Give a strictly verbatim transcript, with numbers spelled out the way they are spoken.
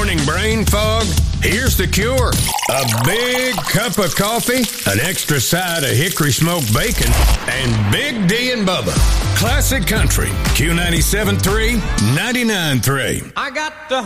morning brain fog? Here's the cure. A big cup of coffee, an extra side of hickory smoked bacon, and Big D and Bubba. Classic Country, Q ninety-seven point three, ninety-nine point three. I got the